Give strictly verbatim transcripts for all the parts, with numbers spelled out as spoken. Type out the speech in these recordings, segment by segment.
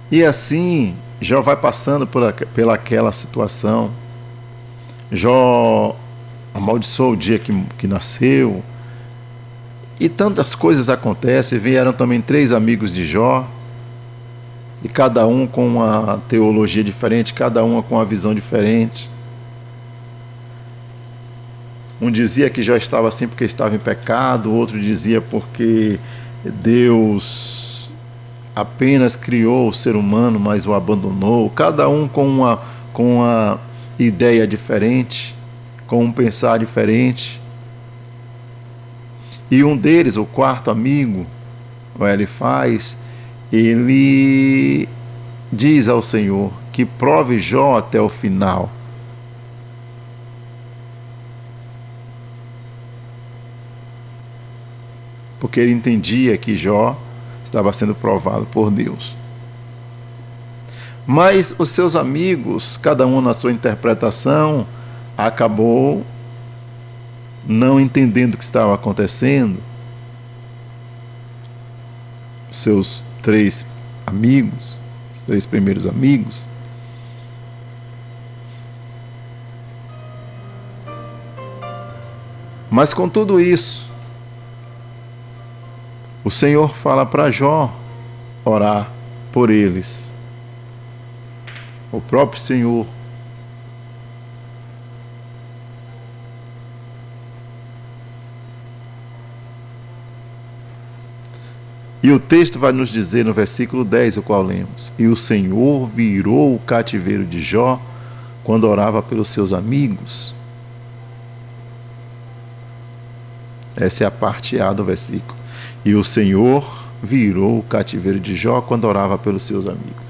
E assim, Jó vai passando por, pela aquela situação. Jó amaldiçoou o dia que, que nasceu. E tantas coisas acontecem. Vieram também três amigos de Jó. E cada um com uma teologia diferente, cada um com uma visão diferente. Um dizia que Jó estava assim porque estava em pecado, o outro dizia porque Deus apenas criou o ser humano, mas o abandonou. Cada um com uma, com uma ideia diferente, com um pensar diferente. E um deles, o quarto amigo, o Elifaz, ele diz ao Senhor que prove Jó até o final. Porque ele entendia que Jó estava sendo provado por Deus. Mas os seus amigos, cada um na sua interpretação, acabou não entendendo o que estava acontecendo. Seus três amigos, os três primeiros amigos, mas com tudo isso, o Senhor fala para Jó orar por eles. O próprio Senhor. E o texto vai nos dizer no versículo dez, o qual lemos: e o Senhor virou o cativeiro de Jó quando orava pelos seus amigos. Essa é a parte A do versículo. E o Senhor virou o cativeiro de Jó quando orava pelos seus amigos.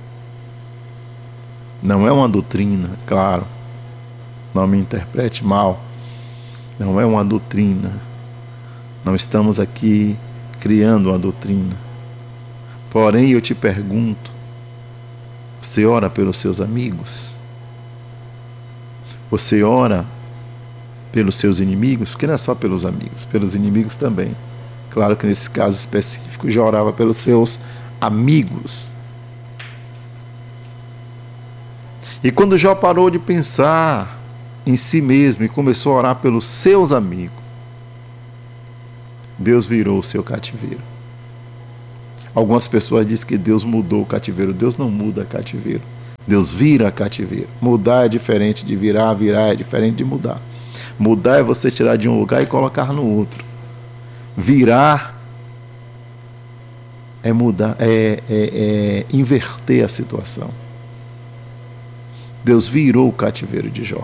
Não é uma doutrina, claro. Não me interprete mal. Não é uma doutrina. Não estamos aqui criando uma doutrina. Porém, eu te pergunto: você ora pelos seus amigos? Você ora pelos seus inimigos? Porque não é só pelos amigos, pelos inimigos também. Claro que nesse caso específico, Jó orava pelos seus amigos. E quando Jó parou de pensar em si mesmo e começou a orar pelos seus amigos, Deus virou o seu cativeiro. Algumas pessoas dizem que Deus mudou o cativeiro. Deus não muda cativeiro. Deus vira cativeiro. Mudar é diferente de virar, virar é diferente de mudar. Mudar é você tirar de um lugar e colocar no outro. Virar é mudar, é, é, é inverter a situação. Deus virou o cativeiro de Jó.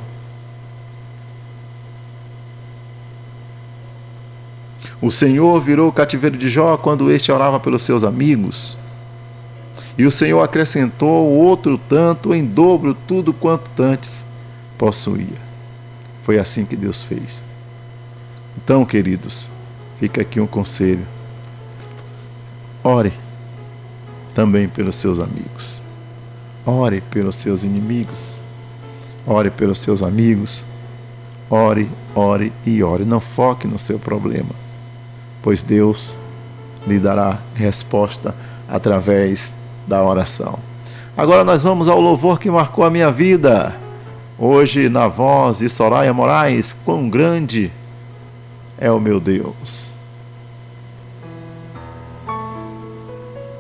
O Senhor virou o cativeiro de Jó quando este orava pelos seus amigos. E o Senhor acrescentou outro tanto em dobro tudo quanto antes possuía. Foi assim que Deus fez. Então, queridos, fica aqui um conselho. Ore também pelos seus amigos. Ore pelos seus inimigos. Ore pelos seus amigos. Ore, ore e ore. Não foque no seu problema, pois Deus lhe dará resposta através da oração. Agora nós vamos ao louvor que marcou a minha vida. Hoje, na voz de Soraya Moraes, quão grande é o meu Deus.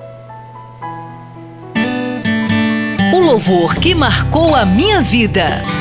O louvor que marcou a minha vida.